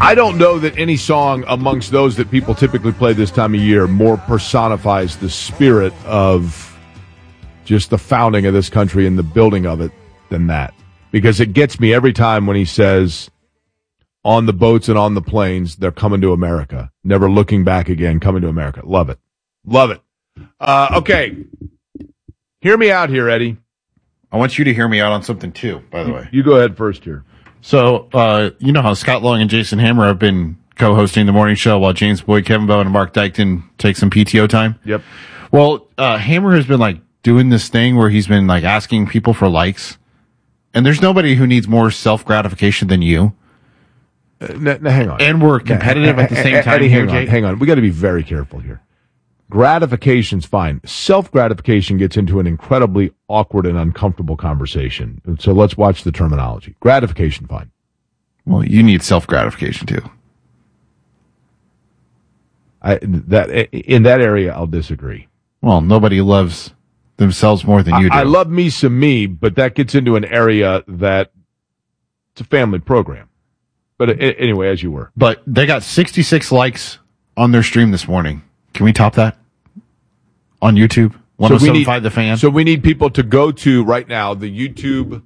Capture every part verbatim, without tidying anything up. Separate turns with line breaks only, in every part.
I don't know that any song amongst those that people typically play this time of year more personifies the spirit of just the founding of this country and the building of it than that. Because it gets me every time when he says, on the boats and on the planes, they're coming to America. Never looking back again, coming to America. Love it. Love it. Uh, okay. Hear me out here, Eddie.
I want you to hear me out on something, too, by the
you,
way.
You go ahead first here.
So, uh, you know how Scott Long and Jason Hammer have been co-hosting the morning show while James Boyd, Kevin Bowen, and Mark Dykton take some P T O time?
Yep.
Well, uh, Hammer has been, like, doing this thing where he's been, like, asking people for likes. And there's nobody who needs more self-gratification than you.
Uh, n- n- hang on.
And we're competitive
n-
at the same
n-
time
Eddie,
here,
hang on,
Jake.
hang on. We got to be very careful here. Gratification's fine. Self-gratification gets into an incredibly awkward and uncomfortable conversation. So let's watch the terminology. Gratification, fine.
Well, you need self-gratification, too.
I, that in that area, I'll disagree.
Well, nobody loves themselves more than you do.
I, I love me some me, but that gets into an area that it's a family program. But uh, anyway, as you were.
But they got sixty-six likes on their stream this morning. Can we top that? On YouTube? one oh seven point five The Fan?
So we need people to go to, right now, the YouTube.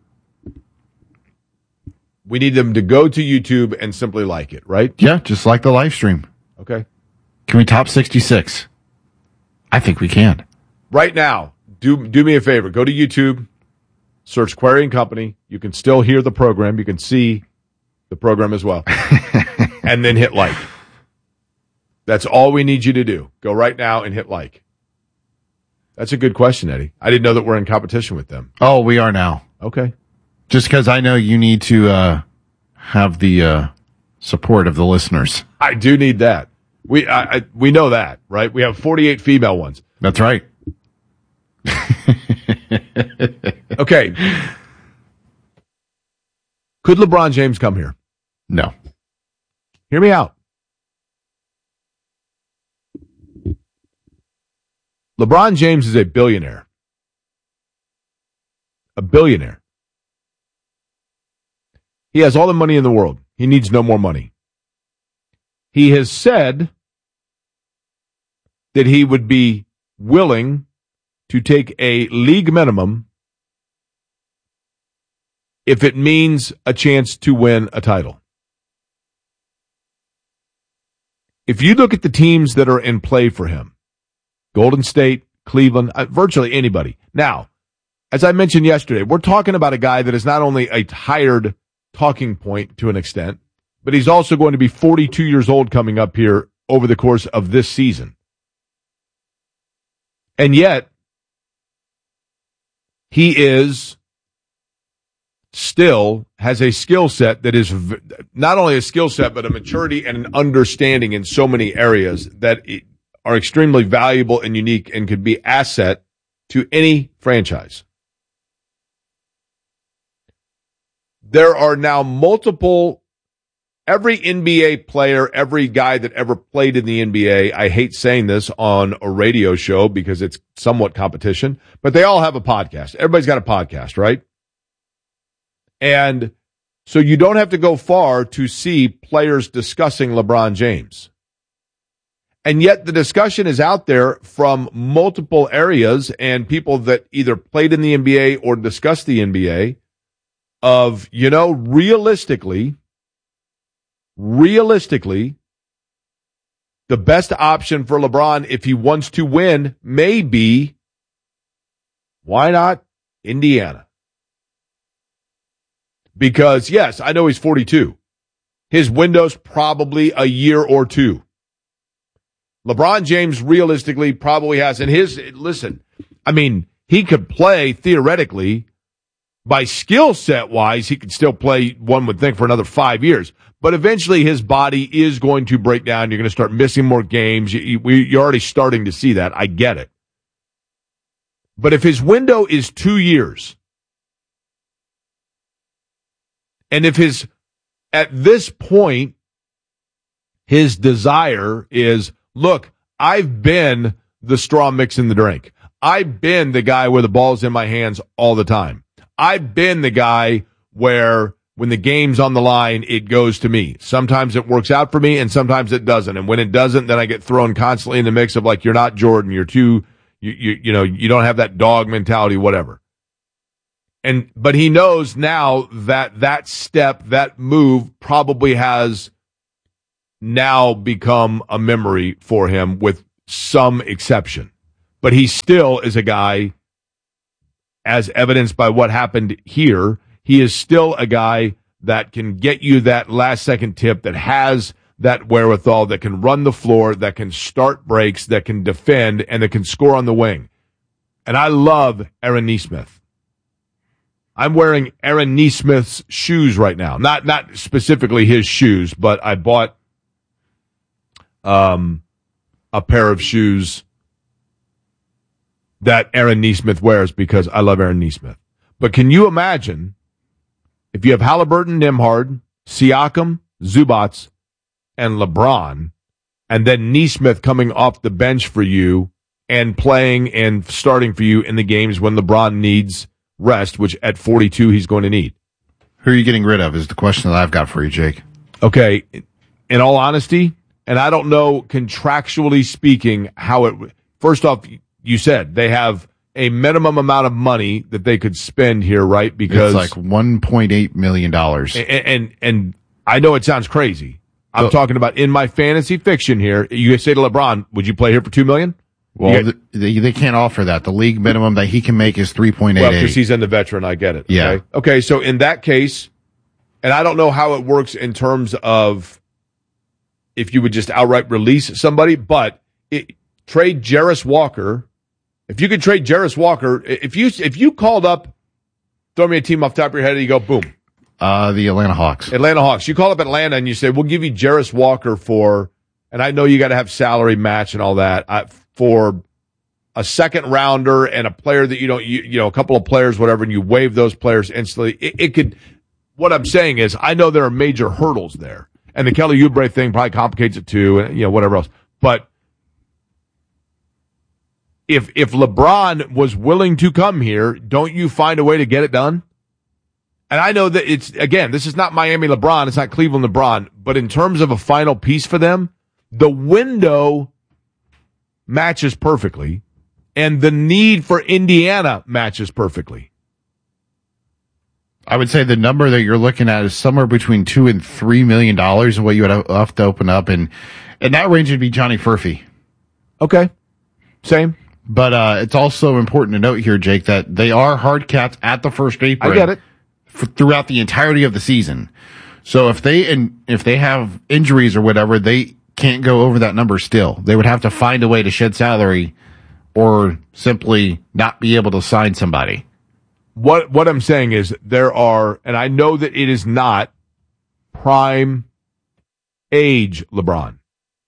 We need them to go to YouTube and simply like it, right?
Yeah, just like the live stream.
Okay.
Can we top sixty-six? I think we can.
Right now, do do me a favor. Go to YouTube, search Query and Company. You can still hear the program. You can see the program as well. And then hit like. That's all we need you to do. Go right now and hit like. That's a good question, Eddie. I didn't know that we're in competition with them.
Oh, we are now.
Okay.
Just because I know you need to uh, have the uh, support of the listeners.
I do need that. We I, I, we know that, right? We have forty-eight female ones.
That's right.
Okay. Could LeBron James come here?
No.
Hear me out. LeBron James is a billionaire. A billionaire. He has all the money in the world. He needs no more money. He has said that he would be willing to take a league minimum if it means a chance to win a title. If you look at the teams that are in play for him, Golden State, Cleveland, uh, virtually anybody. Now, as I mentioned yesterday, we're talking about a guy that is not only a tired talking point to an extent, but he's also going to be forty-two years old coming up here over the course of this season. And yet, he is still has a skill set that is v- not only a skill set, but a maturity and an understanding in so many areas that it, are extremely valuable and unique and could be asset to any franchise. There are now multiple, every N B A player, every guy that ever played in the N B A, I hate saying this on a radio show because it's somewhat competition, but they all have a podcast. Everybody's got a podcast, right? And so you don't have to go far to see players discussing LeBron James. And yet the discussion is out there from multiple areas and people that either played in the N B A or discussed the N B A of, you know, realistically, realistically, the best option for LeBron if he wants to win may be, why not, Indiana? Because, yes, I know he's forty-two. His window's probably a year or two. LeBron James realistically probably has, and his, listen, I mean, he could play theoretically, by skill set wise, he could still play, one would think, for another five years. But eventually his body is going to break down. You're going to start missing more games. You, you, you're already starting to see that. I get it. But if his window is two years, and if his, at this point, his desire is, look, I've been the straw mixing the drink. I've been the guy where the ball's in my hands all the time. I've been the guy where when the game's on the line, it goes to me. Sometimes it works out for me, and sometimes it doesn't. And when it doesn't, then I get thrown constantly in the mix of like, you're not Jordan, you're too, you you, you know, you don't have that dog mentality, whatever. And but he knows now that that step, that move, probably has now become a memory for him, with some exception. But he still is a guy, as evidenced by what happened here, he is still a guy that can get you that last second tip, that has that wherewithal, that can run the floor, that can start breaks, that can defend, and that can score on the wing. And I love Aaron Nesmith. I'm wearing Aaron Nesmith's shoes right now. Not not specifically his shoes, but I bought um, a pair of shoes that Aaron Nesmith wears because I love Aaron Nesmith. But can you imagine if you have Halliburton, Nembhard, Siakam, Zubac, and LeBron, and then Nesmith coming off the bench for you and playing and starting for you in the games when LeBron needs rest, which at forty-two he's going to need?
Who are you getting rid of is the question that I've got for you, Jake.
Okay, in all honesty, and I don't know contractually speaking how it, first off, you said they have a minimum amount of money that they could spend here, right? Because
it's like one point eight million dollars.
And, and, and I know it sounds crazy. I'm so, talking about in my fantasy fiction here. You say to LeBron, would you play here for two million dollars?
Well, got, they, they can't offer that. The league minimum that he can make is three point eight eight.
Well, because he's in the veteran, I get it.
Yeah.
Okay? Okay, so in that case, and I don't know how it works in terms of if you would just outright release somebody, but it, trade Jarris Walker. If you could trade Jarris Walker, if you if you called up, throw me a team off the top of your head and you go, boom.
Uh, the Atlanta Hawks.
Atlanta Hawks. You call up Atlanta and you say, we'll give you Jarris Walker for, and I know you got to have salary match and all that, uh, for a second rounder and a player that you don't, you, you know, a couple of players, whatever, and you waive those players instantly. It, it could, what I'm saying is, I know there are major hurdles there. And the Kelly Oubre thing probably complicates it too, and, you know, whatever else. But If if LeBron was willing to come here, don't you find a way to get it done? And I know that it's, again, this is not Miami LeBron, it's not Cleveland LeBron, but in terms of a final piece for them, the window matches perfectly, and the need for Indiana matches perfectly.
I would say the number that you're looking at is somewhere between two and three million dollars, and what you would have to open up, and and that range would be Johnny Furphy.
Okay, same.
But uh, it's also important to note here, Jake, that they are hard capped at the first apron.
I get it.
For, throughout the entirety of the season. So if they and if they have injuries or whatever, they can't go over that number still. They would have to find a way to shed salary or simply not be able to sign somebody.
What what I'm saying is there are, and I know that it is not prime age LeBron,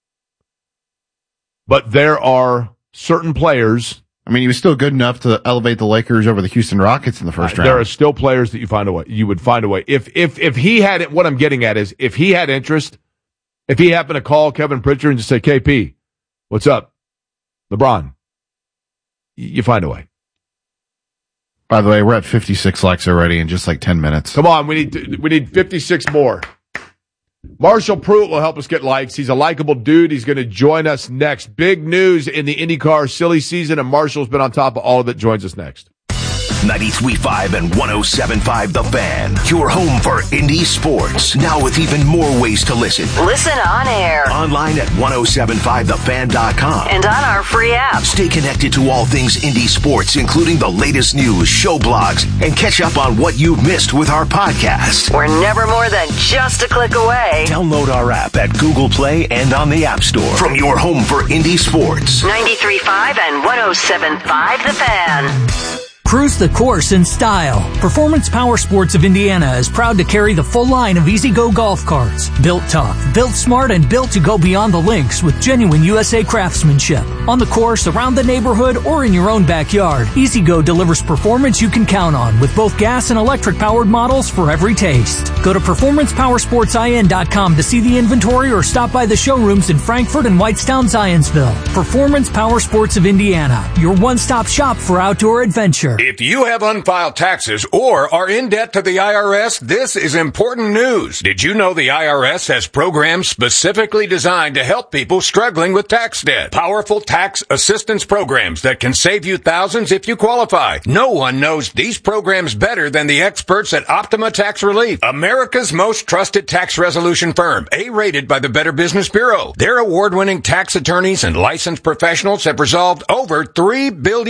but there are certain players.
I mean, he was still good enough to elevate the Lakers over the Houston Rockets in the first
uh,
round.
There are still players that you find a way. You would find a way. If if if he had it, what I'm getting at is if he had interest, if he happened to call Kevin Pritchard and just say, K P, what's up? LeBron. You find a way.
By the way, we're at fifty-six likes already in just like ten minutes.
Come on, we need we need fifty-six more. Marshall Pruitt will help us get likes. He's a likable dude. He's going to join us next. Big news in the IndyCar silly season, and Marshall's been on top of all of it. Joins us next.
ninety-three point five and one oh seven point five The Fan. Your home for Indy sports. Now with even more ways to listen.
Listen on air.
Online at ten seventy-five the fan dot com.
And on our free app.
Stay connected to all things Indy sports, including the latest news, show blogs, and catch up on what you've missed with our podcast.
We're never more than just a click away.
Download our app at Google Play and on the App Store. From your home for Indy sports.
ninety-three point five and one oh seven point five The Fan.
Cruise the course in style. Performance Power Sports of Indiana is proud to carry the full line of E-Z-Go golf carts. Built tough, built smart, and built to go beyond the links with genuine U S A craftsmanship. On the course, around the neighborhood, or in your own backyard, E-Z-Go delivers performance you can count on with both gas and electric powered models for every taste. Go to performance power sports I N dot com to see the inventory or stop by the showrooms in Frankfort and Whitestown, Zionsville. Performance Power Sports of Indiana, your one-stop shop for outdoor adventure.
If you have unfiled taxes or are in debt to the I R S, this is important news. Did you know the I R S has programs specifically designed to help people struggling with tax debt? Powerful tax assistance programs that can save you thousands if you qualify. No one knows these programs better than the experts at Optima Tax Relief, America's most trusted tax resolution firm, A-rated by the Better Business Bureau. Their award-winning tax attorneys and licensed professionals have resolved over three billion